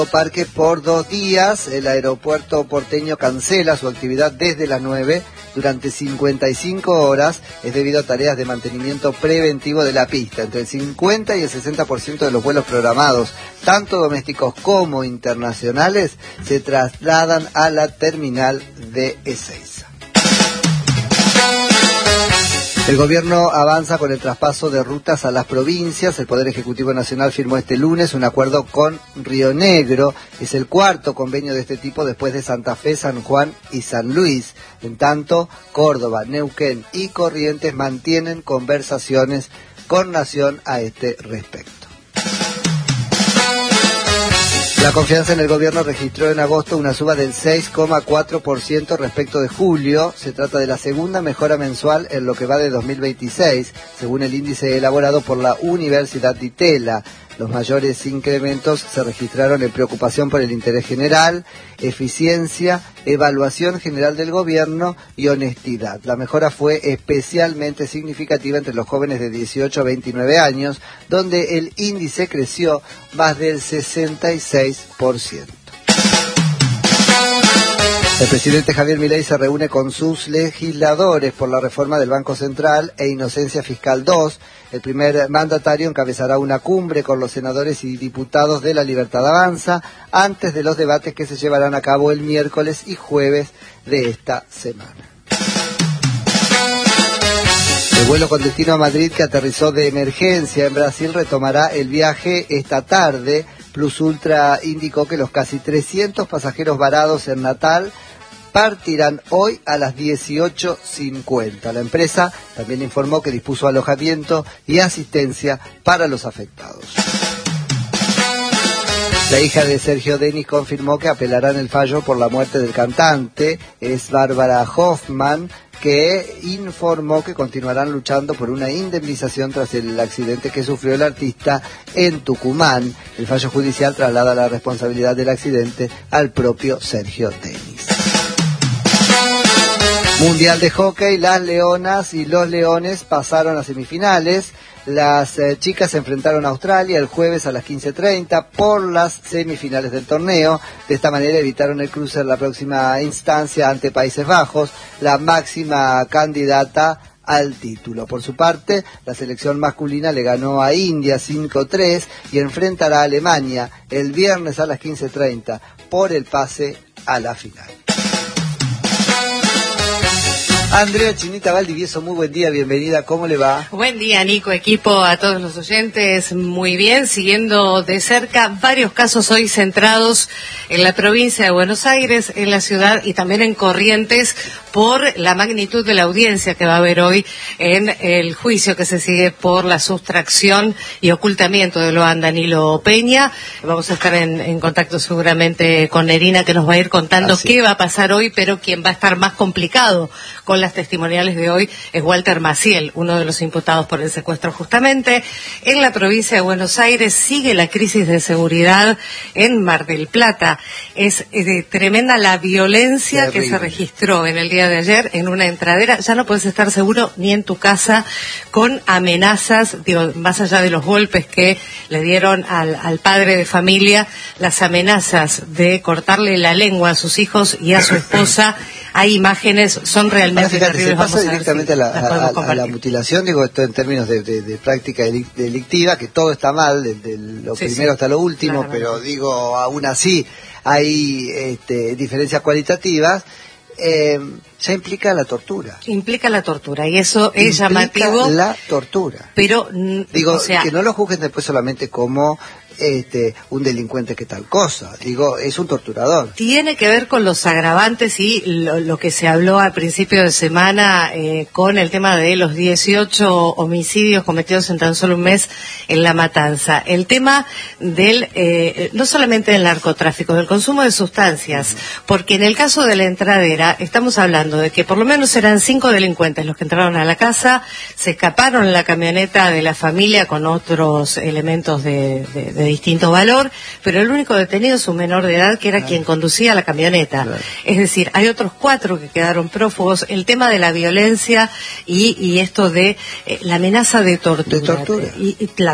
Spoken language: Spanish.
Parque por 2 días. El aeropuerto porteño cancela su actividad desde las 9 durante 55 horas. Es debido a tareas de mantenimiento preventivo de la pista. Entre el 50 y el 60% de los vuelos programados, tanto domésticos como internacionales, se trasladan a la terminal de Ezeiza. El gobierno avanza con el traspaso de rutas a las provincias. El Poder Ejecutivo Nacional firmó este lunes un acuerdo con Río Negro. Es el 4º convenio de este tipo después de Santa Fe, San Juan y San Luis. En tanto, Córdoba, Neuquén y Corrientes mantienen conversaciones con Nación a este respecto. La confianza en el gobierno registró en agosto una suba del 6,4% respecto de julio. Se trata de la segunda mejora mensual en lo que va de 2026, según el índice elaborado por la Universidad de Itela. Los mayores incrementos se registraron en preocupación por el interés general, eficiencia, evaluación general del gobierno y honestidad. La mejora fue especialmente significativa entre los jóvenes de 18 a 29 años, donde el índice creció más del 66%. El presidente Javier Milei se reúne con sus legisladores por la reforma del Banco Central e Inocencia Fiscal 2. El primer mandatario encabezará una cumbre con los senadores y diputados de La Libertad Avanza antes de los debates que se llevarán a cabo el miércoles y jueves de esta semana. El vuelo con destino a Madrid, que aterrizó de emergencia en Brasil, retomará el viaje esta tarde. Plus Ultra indicó que los casi 300 pasajeros varados en Natal partirán hoy a las 18:50. La empresa también informó que dispuso alojamiento y asistencia para los afectados. La hija de Sergio Denis confirmó que apelarán el fallo por la muerte del cantante. Es Bárbara Hoffman, que informó que continuarán luchando por una indemnización tras el accidente que sufrió el artista en Tucumán. El fallo judicial traslada la responsabilidad del accidente al propio Sergio Denis. Mundial de Hockey, las Leonas y los Leones pasaron a semifinales. Las chicas se enfrentaron a Australia el jueves a las 15:30 por las semifinales del torneo. De esta manera evitaron el cruce en la próxima instancia ante Países Bajos, la máxima candidata al título. Por su parte, la selección masculina le ganó a India 5-3 y enfrentará a Alemania el viernes a las 15:30 por el pase a la final. Andrea Chinita Valdivieso, muy buen día, bienvenida, ¿cómo le va? Buen día, Nico, equipo, a todos los oyentes, muy bien, siguiendo de cerca varios casos hoy centrados en la provincia de Buenos Aires, en la ciudad y también en Corrientes, por la magnitud de la audiencia que va a haber hoy en el juicio que se sigue por la sustracción y ocultamiento de Loan Danilo Peña. Vamos a estar en contacto seguramente con Nerina, que nos va a ir contando qué va a pasar hoy, pero quien va a estar más complicado con las testimoniales de hoy es Walter Maciel, uno de los imputados por el secuestro justamente. En la provincia de Buenos Aires sigue la crisis de seguridad en Mar del Plata. Es tremenda la violencia que se registró en el día de ayer en una entradera. Ya no puedes estar seguro ni en tu casa, con amenazas, digo, más allá de los golpes que le dieron al padre de familia, las amenazas de cortarle la lengua a sus hijos y a su esposa. Hay imágenes, son realmente terribles. Se pasa directamente a la mutilación, digo, esto en términos de práctica delictiva, que todo está mal, desde lo primero hasta lo último, pero digo, aún así hay diferencias cualitativas. Ya implica la tortura. Implica la tortura, y eso es llamativo. La tortura. Pero, digo, que no lo juzguen después solamente como un delincuente que tal cosa, digo, es un torturador. Tiene que ver con los agravantes y lo que se habló al principio de semana con el tema de los 18 homicidios cometidos en tan solo un mes en La Matanza. El tema del, no solamente del narcotráfico, del consumo de sustancias, porque en el caso de la entradera estamos hablando de que por lo menos eran 5 delincuentes los que entraron a la casa, se escaparon en la camioneta de la familia con otros elementos de distinto valor, pero el único detenido es un menor de edad que era quien conducía la camioneta. Es decir, hay otros 4 que quedaron prófugos. El tema de la violencia y esto de la amenaza de tortura. De tortura. Y la